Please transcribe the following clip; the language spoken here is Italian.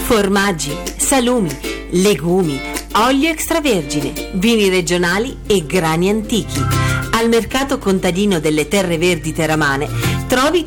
Formaggi, salumi, legumi, olio extravergine, vini regionali e grani antichi. Al mercato contadino delle Terre Verdi Teramane trovi